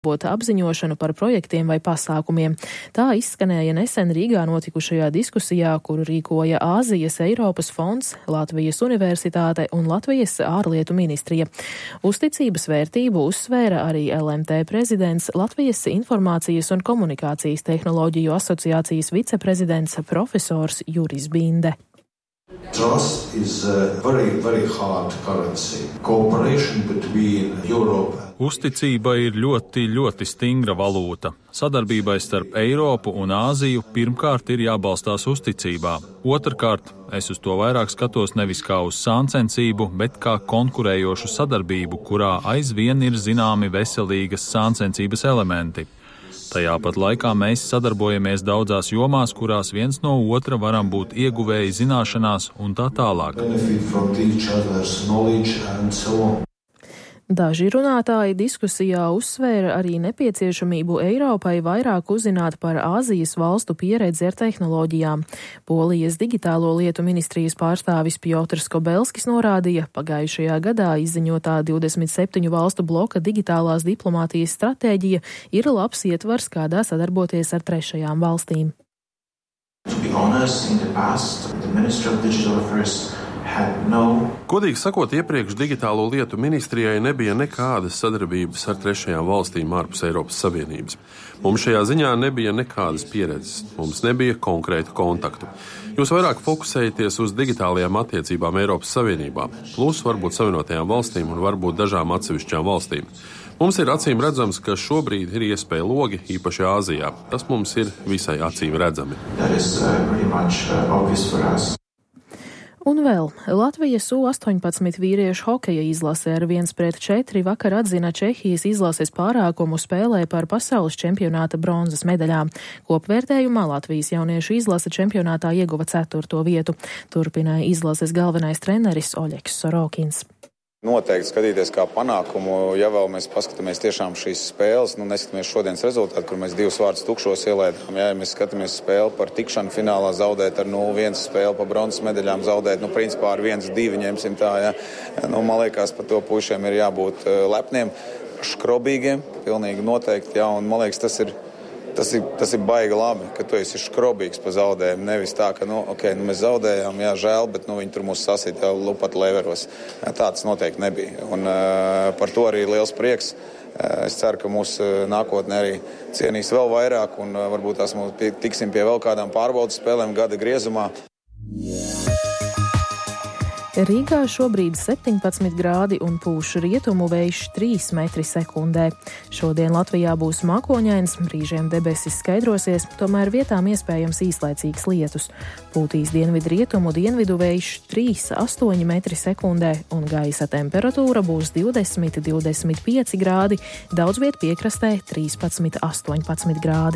apziņošanu par projektiem vai pasākumiem. Tā izskanēja nesen Rīgā notikušajā diskusijā, kuru rīkoja Āzijas Eiropas fonds, Latvijas Universitāte un Latvijas ārlietu ministrija. Uzticības vērtību uzsvēra arī LMT prezidents, Latvijas Informācijas un komunikācijas tehnoloģiju asociācijas viceprezidents profesors Juris Binde. Trust is a very, very hard currency. Cooperation between Europe. Uzticība ir ļoti stingra valūta. Sadarbībai starp Eiropu un Āziju pirmkārt ir jābalstās uzticībā. Otrkārt, es uz to vairāk skatos nevis kā uz sāncensību, bet kā konkurējošu sadarbību, kurā aizvien ir zināmi veselīgas sāncensības elementi. Tajā pat laikā mēs sadarbojamies daudzās jomās, kurās viens no otra varam būt ieguvēji zināšanās un tā tālāk. Daži runātāji diskusijā uzsvēra arī nepieciešamību Eiropai vairāk uzzināt par Āzijas valstu pieredzi ar tehnoloģijām. Polijas digitālo lietu ministrijas pārstāvis Piotrs Kobelskis norādīja, pagājušajā gadā izziņotā 27 valstu bloka digitālās diplomātijas stratēģija ir labs ietvars, kādā sadarboties ar trešajām valstīm. Godīgi sakot, iepriekš digitālo lietu ministrijai nebija nekādas sadarbības ar trešajām valstīm ārpus Eiropas Savienības. Mums šajā ziņā nebija nekādas pieredzes, mums nebija konkrētu kontaktu. Jūs vairāk fokusējaties uz digitālajām attiecībām Eiropas Savienībā, plus varbūt Savienotajām valstīm un varbūt dažām atsevišķām valstīm. Mums ir acīm redzams, ka šobrīd ir iespēja logi, īpaši Āzijā. Tas mums ir visai acīm redzami. Un vēl Latvijas U-18 vīriešu hokeja izlase ar 1-4 vakar atzina Čehijas izlases pārākumu spēlē par pasaules čempionāta bronzas medaļām. Kopvērtējumā Latvijas jauniešu izlase čempionātā ieguva 4. vietu. Turpināja izlases galvenais treneris Oļegs Sorokins. Noteikti skatīties kā panākumu, ja vēl mēs paskatāmies tiešām šīs spēles, neskatāmies šodienas rezultātu, kur mēs 2 vārdus tukšos ielaidām. Ja mēs skatāmies spēli par tikšanu finālā zaudēt ar 0-1, spēli par bronzas medaļām zaudēt, principā ar 1-2 ņemsim tā, ja. Man liekas, par to puišiem ir jābūt lepniem, škrobīgiem, pilnīgi noteikti, ja, un man liekas, tas ir baigi labi, ka tu esi škrobīgs pa zaudējumu, nevis tā, ka, mēs zaudējām, jā, žēl, bet, viņi tur mūs sasīt, jā, lupat leveros. Tā tas noteikti nebija. Un par to arī liels prieks. Es ceru, ka mūs nākotnē arī cienīs vēl vairāk, un varbūt tiksim pie vēl kādām pārbaudas spēlēm gada griezumā. Rīgā šobrīd 17 grādi un pūš rietumu vējš 3 metri sekundē. Šodien Latvijā būs mākoņains, brīžiem debesis skaidrosies, tomēr vietām iespējams īslaicīgs lietus. Pūtīs dienvidu vējš 3,8 metri sekundē un gaisa temperatūra būs 20–25 grādi, daudz viet piekrastē 13–18 grādi.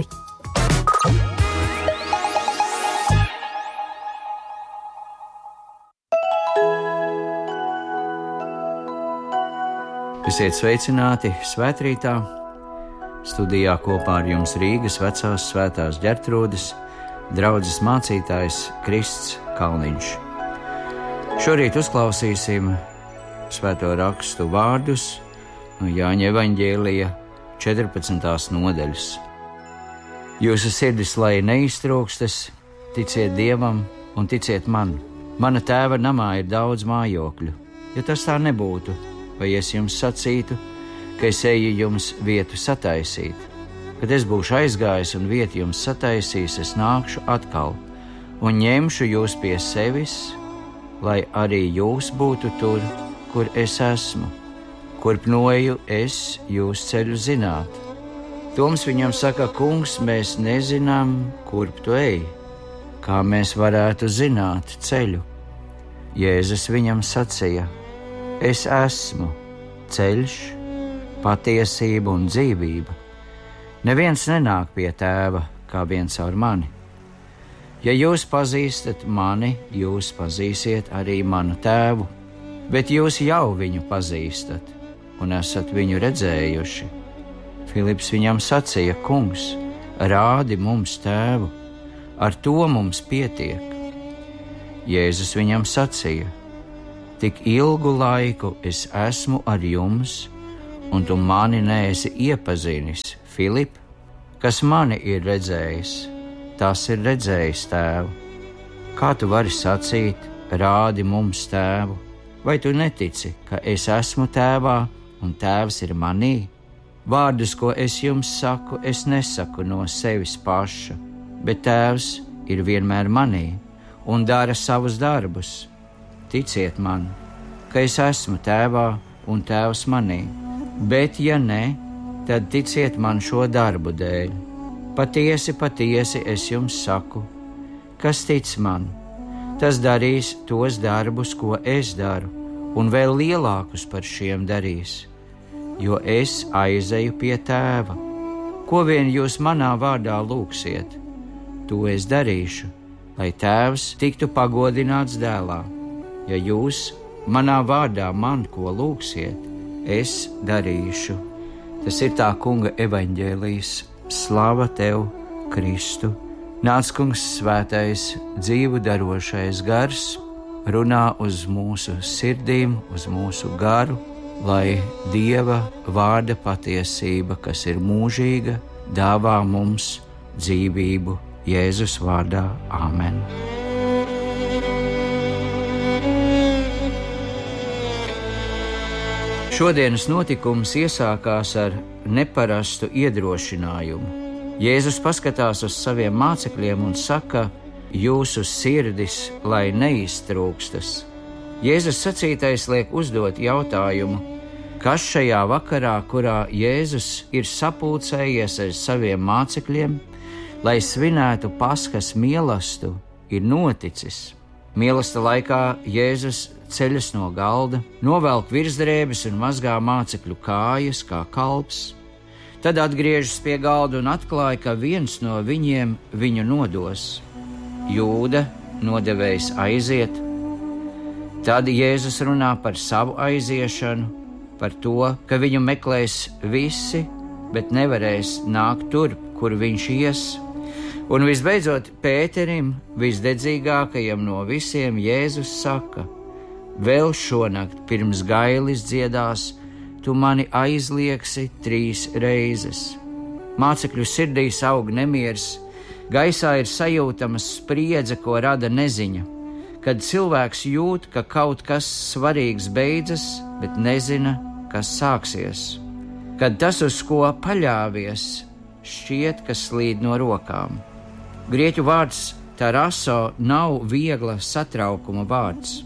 Esiet sveicināti svētrītā. Studijā kopā ar jums Rīgas vecās svētās Ģertrūdes draudzes mācītājs Krists Kalniņš. Šorīt uzklausīsim svēto rakstu vārdus no Jāņa evaņģēlija 14. nodaļas. Jūsu sirdis lai neiztrūkstas, ticiet Dievam un ticiet man. Mana tēva namā ir daudz mājokļu. Ja tas tā nebūtu, vai es jums sacītu, ka es eju jums vietu sataisīt? Kad es būšu aizgājis un vietu jums sataisīs, es nākšu atkal un ņemšu jūs pie sevis, lai arī jūs būtu tur, kur es esmu. Kurp noeju, es jūs ceļu zināt. Toms viņam saka, kungs, mēs nezinām, kurp tu ej, kā mēs varētu zināt ceļu. Jēzus viņam sacīja, es esmu ceļš, patiesība un dzīvība. Neviens nenāk pie tēva, kā viens caur mani. Ja jūs pazīstat mani, jūs pazīsiet arī manu tēvu, bet jūs jau viņu pazīstat un esat viņu redzējuši. Filips viņam sacīja, kungs, rādi mums tēvu, ar to mums pietiek. Jēzus viņam sacīja, tik ilgu laiku es esmu ar jums, un tu mani neesi iepazinis, Filip? Kas mani ir redzējis, tas ir redzējis tēvu. Kā tu vari sacīt, rādi mums tēvu? Vai tu netici, ka es esmu tēvā un tēvs ir manī? Vārdus, ko es jums saku, es nesaku no sevis paša, bet tēvs ir vienmēr manī un dara savus darbus. Ticiet man, ka es esmu tēvā un tēvs manī, bet ja ne, tad ticiet man šo darbu dēļ. Patiesi, patiesi es jums saku, kas tic man, tas darīs tos darbus, ko es daru, un vēl lielākus par šiem darīs, jo es aizeju pie tēva. Ko vien jūs manā vārdā lūgsiet, to es darīšu, lai tēvs tiktu pagodināts dēlā. Ja jūs manā vārdā man ko lūgsiet, es darīšu. Tas ir tā kunga evaņģēlijs. Slava tev, Kristu! Nāc, kungs, svētais, dzīvu darošais gars, runā uz mūsu sirdīm, uz mūsu garu, lai Dieva vārda patiesība, kas ir mūžīga, dāvā mums dzīvību Jēzus vārdā. Āmen! Šodienas notikums iesākās ar neparastu iedrošinājumu. Jēzus paskatās uz saviem mācekļiem un saka: jūsu sirdis, lai neiztrūkstas. Jēzus sacītais liek uzdot jautājumu, kas šajā vakarā, kurā Jēzus ir sapulcējies ar saviem mācekļiem, lai svinētu Paskas mielastu, ir noticis. Mielasta laikā Jēzus ceļas no galda, novelk virsdrēbes un mazgā mācekļu kājas kā kalps. Tad atgriežas pie galda un atklāja, ka viens no viņiem viņu nodos. Jūda, nodevējs, aiziet. Tad Jēzus runā par savu aiziešanu, par to, ka viņu meklēs visi, bet nevarēs nākt turp, kur viņš ies. Un visbeidzot Pēterim, visdedzīgākajam no visiem, Jēzus saka: vēl šonakt pirms gailis dziedās, tu mani aizliegsi 3 reizes. Mācekļu sirdīs aug nemieris, gaisā ir sajūtama spriedze, ko rada neziņa, kad cilvēks jūt, ka kaut kas svarīgs beidzas, bet nezina, kas sāksies. Kad tas, uz ko paļāvies, šķiet, ka slīd no rokām. Grieķu vārds taraso nav viegla satraukuma vārds.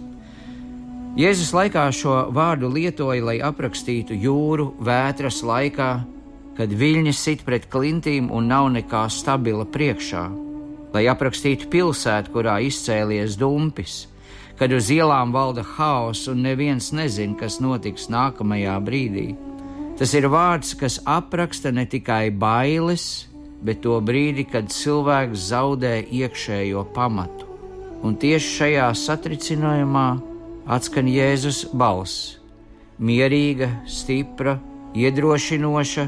Jēzus laikā šo vārdu lietoja, lai aprakstītu jūru vētras laikā, kad viļņi sit pret klintīm un nav nekā stabila priekšā, lai aprakstītu pilsētu, kurā izcēlies dumpis, kad uz ielām valda haoss un neviens nezin, kas notiks nākamajā brīdī. Tas ir vārds, kas apraksta ne tikai bailes, bet to brīdi, kad cilvēks zaudē iekšējo pamatu. Un tieši šajā satricinājumā atskan Jēzus balss, mierīga, stipra, iedrošinoša.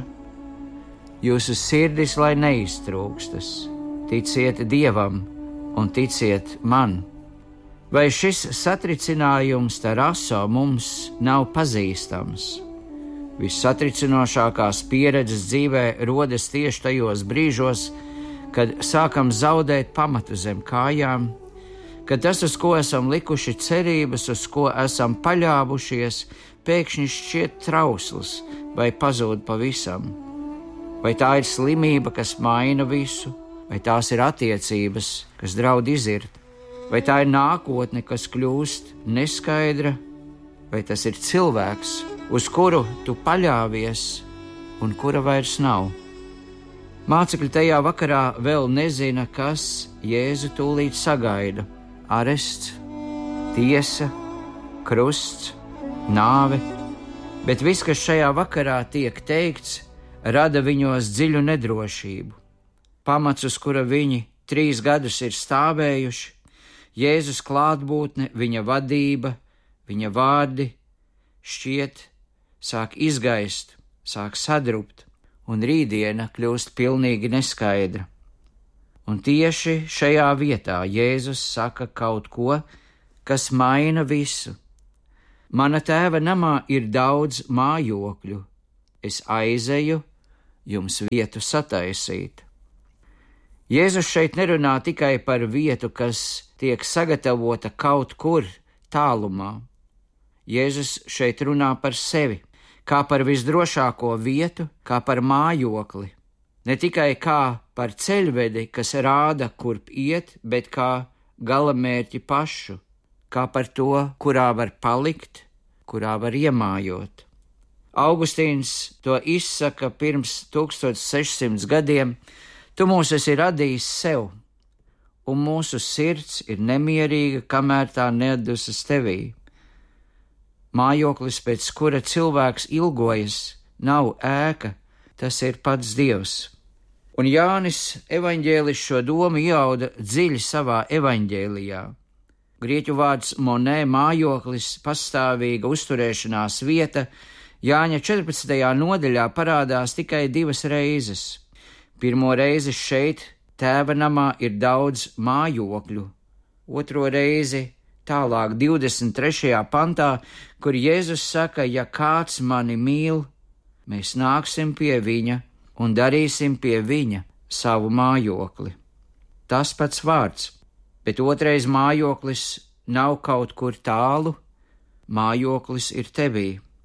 Jūsu sirdis, lai neiztrūkstas, ticiet Dievam un ticiet man. Vai šis satricinājums taraso mums nav pazīstams? Vissatricinošākās pieredzes dzīvē rodas tieši tajos brīžos, kad sākam zaudēt pamatu zem kājām, kad tas, uz ko esam likuši cerības, uz ko esam paļāvušies, pēkšņi šķiet trausls vai pazūd pavisam. Vai tā ir slimība, kas maina visu, vai tās ir attiecības, kas draud izirt, vai tā ir nākotne, kas kļūst neskaidra, vai tas ir cilvēks, uz kuru tu paļāvies un kura vairs nav. Mācekļi tajā vakarā vēl nezina, kas Jēzu tūlīt sagaida. Arests, tiesa, krusts, nāve, bet viss, kas šajā vakarā tiek teikts, rada viņos dziļu nedrošību. Pamats, uz kura viņi 3 gadus ir stāvējuši, Jēzus klātbūtne, viņa vadība, viņa vārdi, šķiet, sāk izgaist, sāk sadrupt, un rītdiena kļūst pilnīgi neskaidra. Un tieši šajā vietā Jēzus saka kaut ko, kas maina visu. Mana tēva namā ir daudz mājokļu. es aizeju jums vietu sataisīt. Jēzus šeit nerunā tikai par vietu, kas tiek sagatavota kaut kur tālumā. Jēzus šeit runā par sevi, kā par visdrošāko vietu, kā par mājokli. Ne tikai kā par ceļvedi, kas rāda, kurp iet, bet kā galamērķi pašu, kā par to, kurā var palikt, kurā var iemājot. Augustīns to izsaka pirms 1600 gadiem: tu mūs esi radījis sev, un mūsu sirds ir nemierīga, kamēr tā neatdusas tevī. Mājoklis, pēc kura cilvēks ilgojas, nav ēka, tas ir pats Dievs. Un Jānis evaņģēlis šo domu iauda dziļi savā evaņģēlijā. Grieķu vārds monē, mājoklis, pastāvīga uzturēšanās vieta, Jāņa 14. nodaļā parādās tikai 2 reizes. Pirmo reizi šeit, tēva namā, ir daudz mājokļu. Otro reizi tālāk 23. pantā, kur Jēzus saka: ja kāds mani mīl, mēs nāksim pie viņa un darīsim pie viņa savu mājokli. Tas pats vārds, bet otrais mājoklis nav kaut kur tālu, mājoklis ir tevī.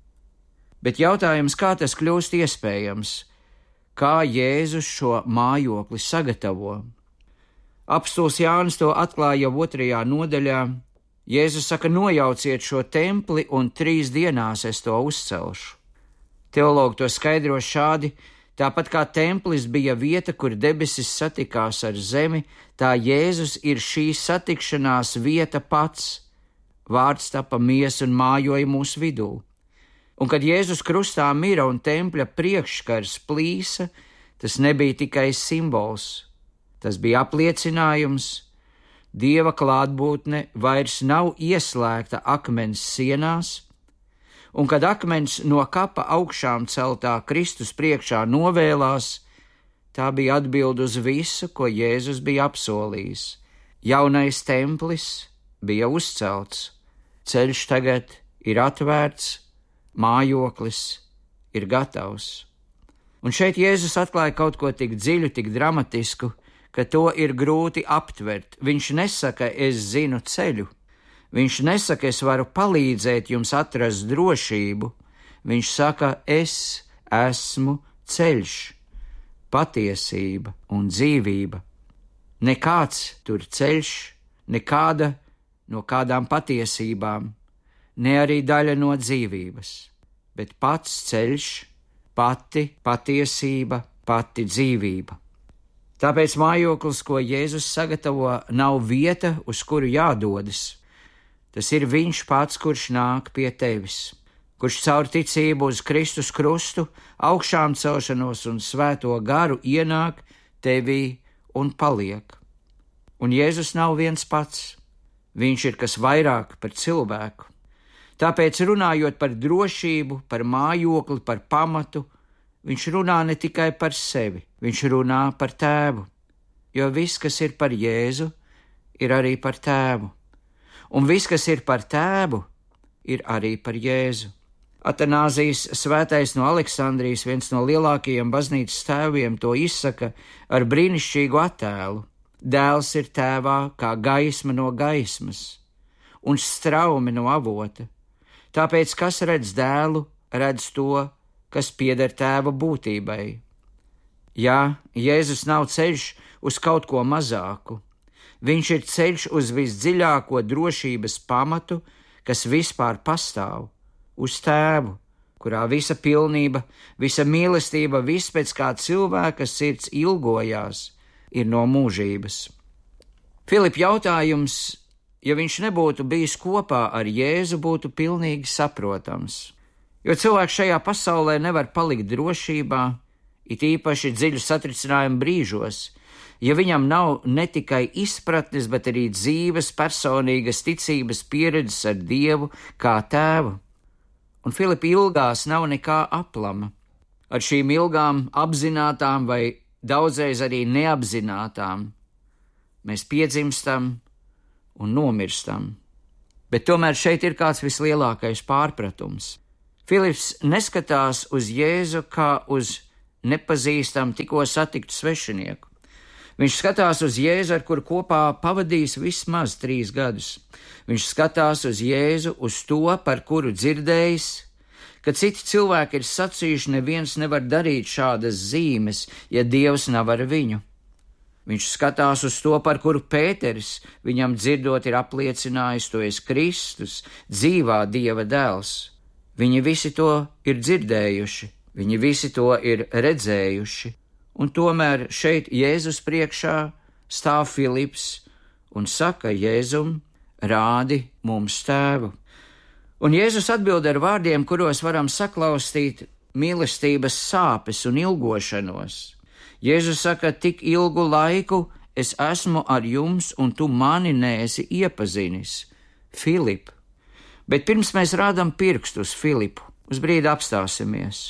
Bet jautājums, kā tas kļūst iespējams? Kā Jēzus šo mājokli sagatavo? Apstults Jānis to atklāja jau 2. nodaļā. Jēzus saka: nojauciet šo templi, un 3 dienās es to uzcelšu. Teologi to skaidro šādi: tāpat kā templis bija vieta, kur debesis satikās ar zemi, tā Jēzus ir šī satikšanās vieta pats. Vārds tapa miesa un mājoja mūsu vidū. Un kad Jēzus krustā mira un tempļa priekšskars plīsa, tas nebija tikai simbols. Tas bija apliecinājums: Dieva klātbūtne vairs nav ieslēgta akmens sienās, un kad akmens no kapa augšām celtā Kristus priekšā novēlās, tā bija atbilde uz visu, ko Jēzus bija apsolījis. Jaunais templis bija uzcelts, ceļš tagad ir atvērts, mājoklis ir gatavs. Un šeit Jēzus atklāja kaut ko tik dziļu, tik dramatisku, ka to ir grūti aptvert. Viņš nesaka: es zinu ceļu. Viņš nesaka: es varu palīdzēt jums atrast drošību. Viņš saka: es esmu ceļš, patiesība un dzīvība. Nekāds tur ceļš, nekāda no kādām patiesībām, ne arī daļa no dzīvības, bet pats ceļš, pati patiesība, pati dzīvība. Tāpēc mājoklis, ko Jēzus sagatavo, nav vieta, uz kuru jādodas. Tas ir viņš pats, kurš nāk pie tevis, kurš caur ticību uz Kristus krustu, augšām celšanos un svēto garu ienāk tevī un paliek. Un Jēzus nav viens pats, viņš ir kas vairāk par cilvēku. Tāpēc runājot par drošību, par mājokli, par pamatu, viņš runā ne tikai par sevi, viņš runā par tēvu, jo viss, kas ir par Jēzu, ir arī par tēvu, un viss, kas ir par tēvu, ir arī par Jēzu. Atanāzijs svētais no Aleksandrijas, viens no lielākajiem baznīcas tēviem, to izsaka ar brīnišķīgu attēlu. Dēls ir tēvā kā gaisma no gaismas un straumi no avota. Tāpēc, kas redz dēlu, redz to, kas pieder tēva būtībai. Jā, Jēzus nav ceļš uz kaut ko mazāku. Viņš ir ceļš uz visdziļāko drošības pamatu, kas vispār pastāv, uz tēvu, kurā visa pilnība, visa mīlestība, viss pēc kā cilvēka sirds ilgojās, ir no mūžības. Filipa jautājums: ja viņš nebūtu bijis kopā ar Jēzu, būtu pilnīgi saprotams. Jo cilvēks šajā pasaulē nevar palikt drošībā, it īpaši dziļu satricinājumu brīžos, ja viņam nav ne tikai izpratnes, bet arī dzīves, personīgas ticības pieredzes ar Dievu kā tēvu. Un Filipa ilgās nav nekā aplama. Ar šīm ilgām apzinātām vai daudzreiz arī neapzinātām mēs piedzimstam un nomirstam. Bet tomēr šeit ir kāds vislielākais pārpratums. Filips neskatās uz Jēzu kā uz nepazīstamu, tikko satiktu svešinieku. Viņš skatās uz Jēzu, ar kuru kopā pavadījis vismaz 3 gadus. Viņš skatās uz Jēzu, uz to, par kuru dzirdējis, ka citi cilvēki ir sacījuši, neviens nevar darīt šādas zīmes, ja Dievs nav ar viņu. Viņš skatās uz to, par kuru Pēteris viņam dzirdot ir apliecinājis, tu esi Kristus, dzīvā Dieva dēls. Viņi visi to ir dzirdējuši, viņi visi to ir redzējuši, un tomēr šeit Jēzus priekšā stāv Filips un saka Jēzum, rādi mums tēvu. Un Jēzus atbild ar vārdiem, kuros varam saklausīt mīlestības sāpes un ilgošanos. Jēzus saka, tik ilgu laiku es esmu ar jums, un tu mani neesi iepazinis, Filip. Bet pirms mēs rādam pirkstu uz Filipu, uz brīdi apstāsimies,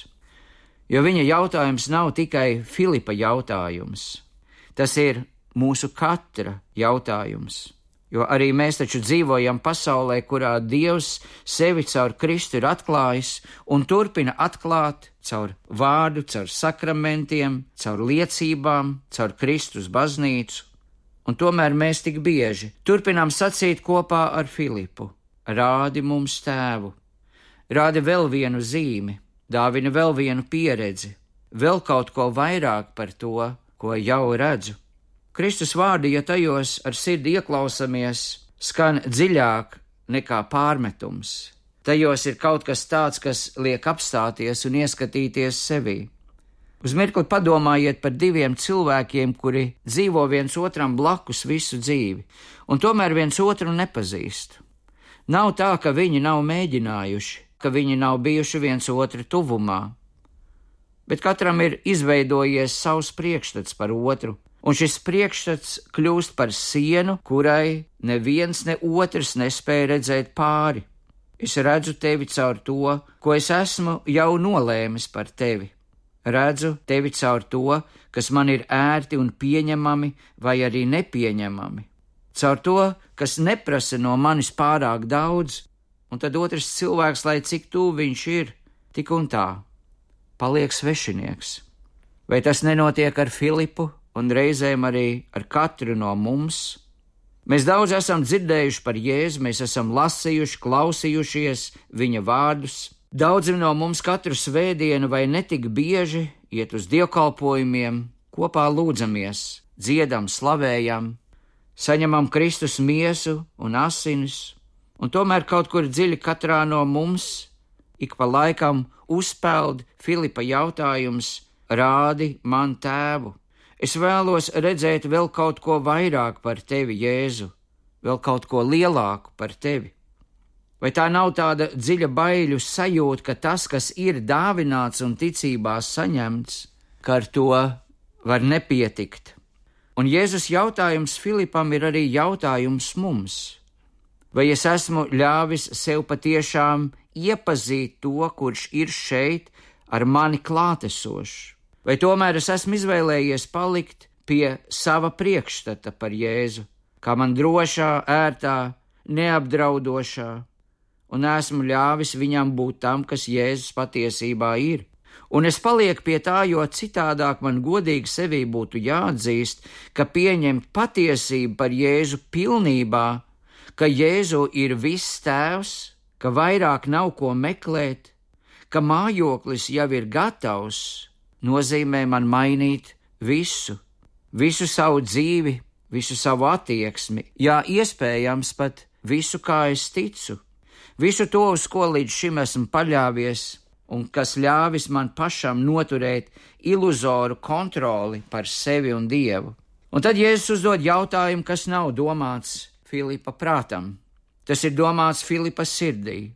jo viņa jautājums nav tikai Filipa jautājums, tas ir mūsu katra jautājums. Jo arī mēs taču dzīvojam pasaulē, kurā Dievs sevi caur Kristu ir atklājis un turpina atklāt caur vārdu, caur sakramentiem, caur liecībām, caur Kristus baznīcu. Un tomēr mēs tik bieži turpinām sacīt kopā ar Filipu, rādi mums tēvu, rādi vēl vienu zīmi, dāvina vēl vienu pieredzi, vēl kaut ko vairāk par to, ko jau redzu. Kristus vārdi, ja tajos ar sirdi ieklausamies, skan dziļāk nekā pārmetums. Tajos ir kaut kas tāds, kas liek apstāties un ieskatīties sevī. Uz mirkli padomājiet par 2 cilvēkiem, kuri dzīvo viens otram blakus visu dzīvi, un tomēr viens otru nepazīst. Nav tā, ka viņi nav mēģinājuši, ka viņi nav bijuši viens otru tuvumā, bet katram ir izveidojies savs priekšstats par otru, un šis priekšstats kļūst par sienu, kurai neviens ne otrs nespēja redzēt pāri. Es redzu tevi caur to, ko es esmu jau nolēmis par tevi. Redzu tevi caur to, kas man ir ērti un pieņemami vai arī nepieņemami. Caur to, kas neprasa no manis pārāk daudz, un tad otrs cilvēks, lai cik tuvu viņš ir, tik un tā, paliek svešinieks. Vai tas nenotiek ar Filipu? Un reizēm arī ar katru no mums. Mēs daudz esam dzirdējuši par Jēzu, mēs esam lasījuši, klausījušies viņa vārdus. Daudzi no mums katru svētdienu vai netik bieži iet uz dievkalpojumiem, kopā lūdzamies, dziedam, slavējam, saņemam Kristus miesu un asinis, un tomēr kaut kur dziļi katrā no mums ik pa laikam uzpeld Filipa jautājums, rādi man tēvu. Es vēlos redzēt vēl kaut ko vairāk par tevi, Jēzu, vēl kaut ko lielāku par tevi. Vai tā nav tāda dziļa baiļu sajūta, ka tas, kas ir dāvināts un ticībā saņemts, ka ar to var nepietikt? Un Jēzus jautājums Filipam ir arī jautājums mums. Vai es esmu ļāvis sev patiešām iepazīt to, kurš ir šeit ar mani klātesošs? Vai tomēr es esmu izvēlējies palikt pie sava priekšstata par Jēzu, kā man drošā, ērtā, neapdraudošā, un esmu ļāvis viņam būt tam, kas Jēzus patiesībā ir. Un es palieku pie tā, jo citādāk man godīgi sevī būtu jāatzīst, ka pieņemt patiesību par Jēzu pilnībā, ka Jēzu ir viss tēvs, ka vairāk nav ko meklēt, ka mājoklis jau ir gatavs, nozīmē man mainīt visu savu dzīvi, visu savu attieksmi, jā, iespējams pat visu, kā es ticu, visu to, uz ko līdz šim esmu paļāvies un kas ļāvis man pašam noturēt iluzoru kontroli par sevi un Dievu. Un tad Jēzus uzdod jautājumu, kas nav domāts Filipa prātam. Tas ir domāts Filipa sirdī.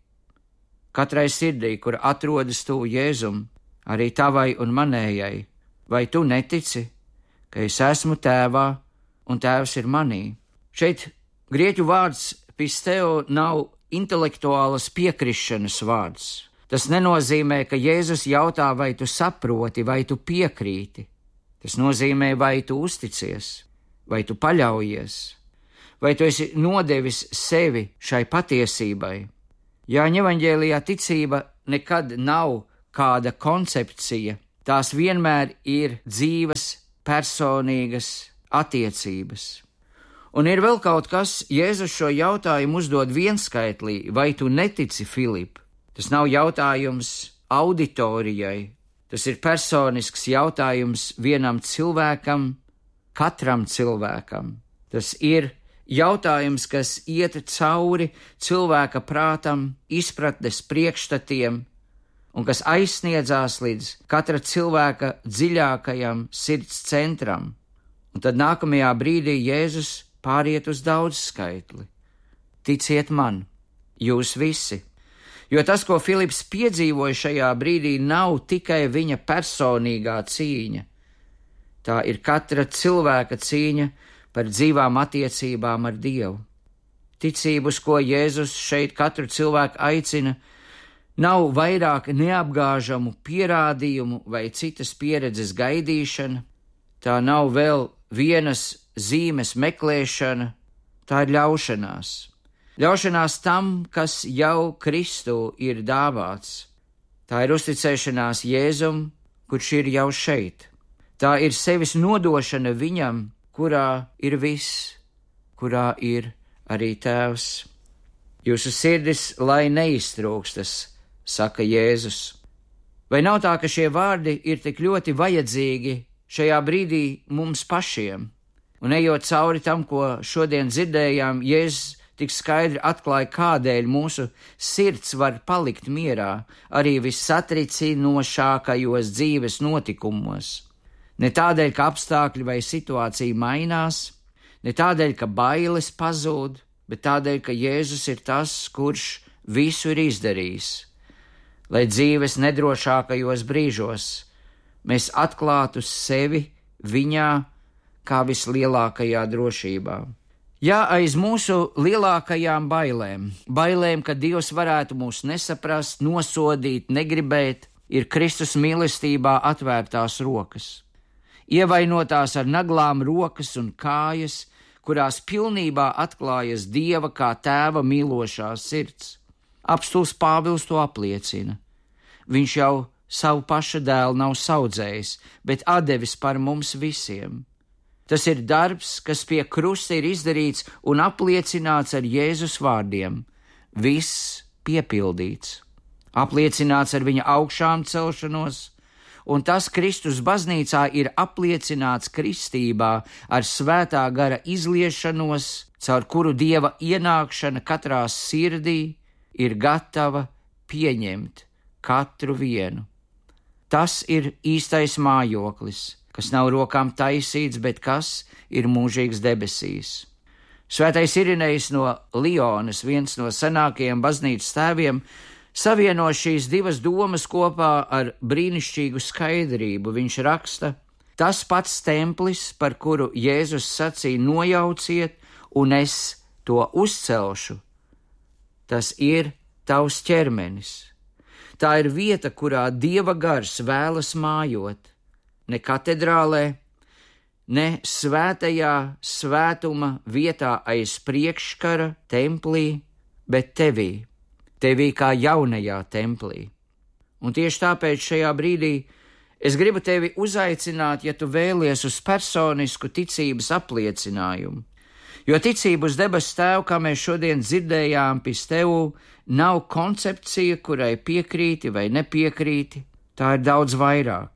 Katrai sirdī, kur atrodas tuvu Jēzum, arī tavai un manējai, vai tu netici, ka es esmu tēvā un tēvs ir manī? Šeit grieķu vārds pisteo nav intelektuālas piekrišanas vārds. Tas nenozīmē, ka Jēzus jautā, vai tu saproti, vai tu piekrīti. Tas nozīmē, vai tu uzticies, vai tu paļaujies, vai tu esi nodevis sevi šai patiesībai. Jāņa evaņģēlijā ticība nekad nav kāda koncepcija, tās vienmēr ir dzīves, personīgas attiecības. Un ir vēl kaut kas, Jēzus šo jautājumu uzdod vienskaitlī, vai tu netici, Filip? Tas nav jautājums auditorijai, tas ir personisks jautājums vienam cilvēkam, katram cilvēkam. Tas ir jautājums, kas iet cauri cilvēka prātam, izpratnes priekšstatiem un kas aizsniedzās līdz katra cilvēka dziļākajam sirds centram. Un tad nākamajā brīdī Jēzus pāriet uz daudzskaitli. Ticiet man, jūs visi, jo tas, ko Filips piedzīvoja šajā brīdī, nav tikai viņa personīgā cīņa. Tā ir katra cilvēka cīņa par dzīvām attiecībām ar Dievu. Ticību, uz ko Jēzus šeit katru cilvēku aicina, nav vairāk neapgāžamu pierādījumu vai citas pieredzes gaidīšana, tā nav vēl vienas zīmes meklēšana, tā ir ļaušanās. Ļaušanās tam, kas jau Kristu ir dāvāts. Tā ir uzticēšanās Jēzum, kurš ir jau šeit. Tā ir sevis nodošana viņam, kurā ir viss, kurā ir arī Tēvs. Jūsu sirdis, lai neiztrūkstas, saka Jēzus. Vai nav tā, ka šie vārdi ir tik ļoti vajadzīgi šajā brīdī mums pašiem? Un ejot cauri tam, ko šodien dzirdējām, Jēzus tik skaidri atklāja, kādēļ mūsu sirds var palikt mierā arī vissatricinošākajos dzīves notikumos. Ne tādēļ, ka apstākļi vai situācija mainās, ne tādēļ, ka bailes pazūd, bet tādēļ, ka Jēzus ir tas, kurš visu ir izdarījis, lai dzīves nedrošākajos brīžos mēs atklātu sevi viņā kā vislielākajā drošībā. Jā, aiz mūsu lielākajām bailēm, ka Dievs varētu mūs nesaprast, nosodīt, negribēt, ir Kristus mīlestībā atvērtās rokas. Ievainotās ar naglām rokas un kājas, kurās pilnībā atklājas Dieva kā Tēva mīlošā sirds. Apstults Pāvils to apliecina. Viņš jau savu paša dēlu nav saudzējis, bet atdevis par mums visiem. Tas ir darbs, kas pie krusta ir izdarīts un apliecināts ar Jēzus vārdiem. Viss piepildīts. Apliecināts ar viņa augšām celšanos, un tas Kristus baznīcā ir apliecināts kristībā ar svētā gara izliešanos, caur kuru Dieva ienākšana katrā sirdī ir gatava pieņemt katru vienu. Tas ir īstais mājoklis, kas nav rokām taisīts, bet kas ir mūžīgs debesīs. Svētais Irinejs no Lionas, viens no senākajiem baznīcas tēviem, savieno šīs divas domas kopā ar brīnišķīgu skaidrību. Viņš raksta: tas pats templis, par kuru Jēzus sacīja nojauciet, un es to uzcelšu, tas ir tavs ķermenis. Tā ir vieta, kurā Dieva gars vēlas mājot. Ne katedrālē, ne svētajā svētuma vietā aiz priekškara templī, bet tevī kā jaunajā templī. Un tieši tāpēc šajā brīdī es gribu tevi uzaicināt, ja tu vēlies uz personisku ticības apliecinājumu. Jo ticība uz debesu Tēvu, kā mēs šodien dzirdējām, Pistevu, nav koncepcija, kurai piekrīti vai nepiekrīti, tā ir daudz vairāk.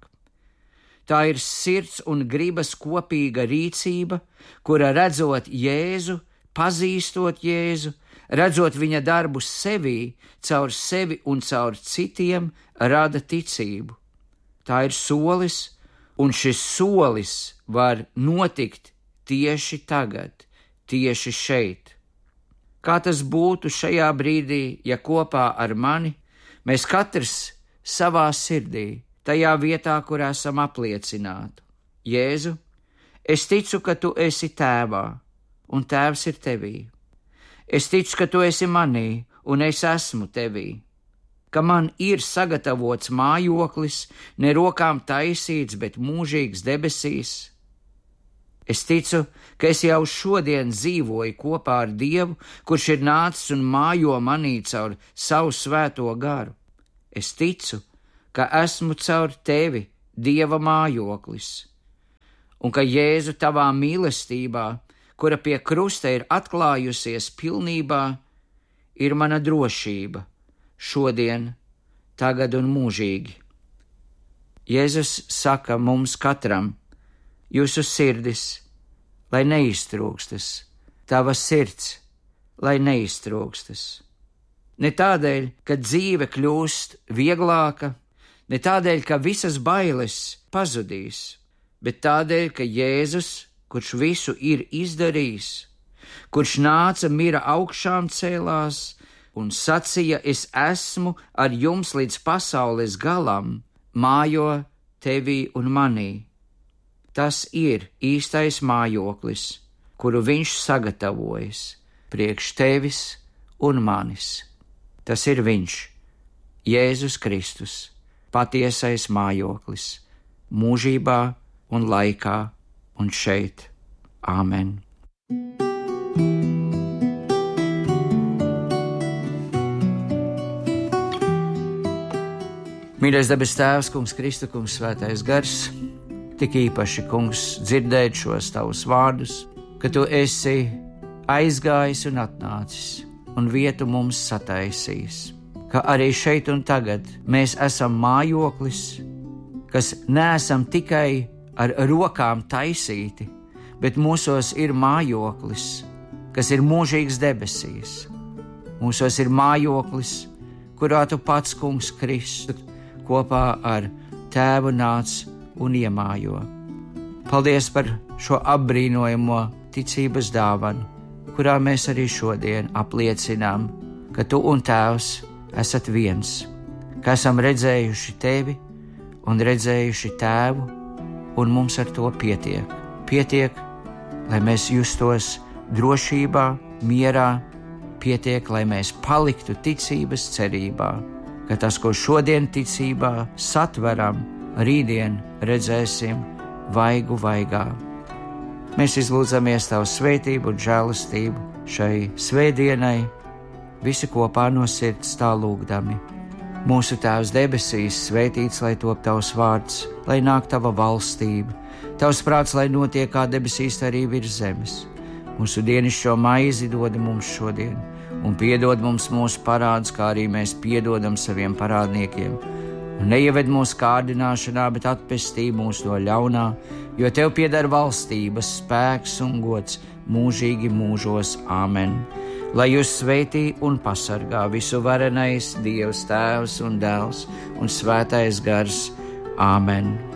Tā ir sirds un gribas kopīga rīcība, kura redzot Jēzu, pazīstot Jēzu, redzot viņa darbu sevī, caur sevi un caur citiem, rada ticību. Tā ir solis, un šis solis var notikt tieši tagad, tieši šeit. Kā tas būtu šajā brīdī, ja kopā ar mani mēs katrs savā sirdī, tajā vietā, kur esam apliecināti: Jēzu, es ticu, ka tu esi Tēvā, un Tēvs ir tevī. Es ticu, ka tu esi manī, un es esmu tevī. Ka man ir sagatavots mājoklis, ne rokām taisīts, bet mūžīgs debesīs. Es ticu, ka es jau šodien dzīvoju kopā ar Dievu, kurš ir nācis un mājo manī caur savu svēto garu. Es ticu, ka esmu caur tevi Dieva mājoklis, un ka Jēzu tavā mīlestībā, kura pie krusta ir atklājusies pilnībā, ir mana drošība šodien, tagad un mūžīgi. Jēzus saka mums katram: jūsu sirdis, lai neiztrūkstas, tava sirds, lai neiztrūkstas. Ne tādēļ, ka dzīve kļūst vieglāka, ne tādēļ, ka visas bailes pazudīs, bet tādēļ, ka Jēzus, kurš visu ir izdarījis, kurš nāca, mira augšām cēlās un sacīja: es esmu ar jums līdz pasaules galam, mājo tevī un manī. Tas ir īstais mājoklis, kuru viņš sagatavojas priekš tevis un manis. Tas ir viņš, Jēzus Kristus, patiesais mājoklis, mūžībā un laikā un šeit. Āmen. Mīļais debes Tēvs, Kungs Kristu, Kungs Svētais Gars, tik īpaši, Kungs, dzirdēt šos tavus vārdus, ka tu esi aizgājis un atnācis un vietu mums sataisījis, ka arī šeit un tagad mēs esam mājoklis, kas neesam tikai ar rokām taisīti, bet mūsos ir mājoklis, kas ir mūžīgs debesīs. Mūsos ir mājoklis, kurā tu pats, Kungs Kristu, kopā ar Tēvu nāc un iemājo. Paldies par šo apbrīnojamo ticības dāvanu, kurā mēs arī šodien apliecinām, ka tu un Tēvs esat viens, ka esam redzējuši tevi un redzējuši Tēvu, un mums ar to pietiek. Pietiek, lai mēs justos drošībā, mierā, pietiek, lai mēs paliktu ticības cerībā, ka tas, ko šodien ticībā satveram, rītdien redzēsim vaigu vaigā. Mēs izlūdzamies tavu svētību un žēlastību šai svētdienai, visi kopā no sirds tā lūgdami. Mūsu Tēvs debesīs, svētīts lai top tavs vārds, lai nāk tava valstība, tavs prāts, lai notiek kā debesīs, arī virs zemes. Mūsu dienascho maizi dod mums šodien, un piedod mums mūsu parādus, kā arī mēs piedodam saviem parādniekiem. Un neieved mūsu kārdināšanā, bet atpestī mūs no ļaunā, jo tev pieder valstības, spēks un gods mūžīgi mūžos. Āmen. Lai jūs svētī un pasargā visu varenais Dievs Tēvs un Dēls un Svētais Gars. Āmen.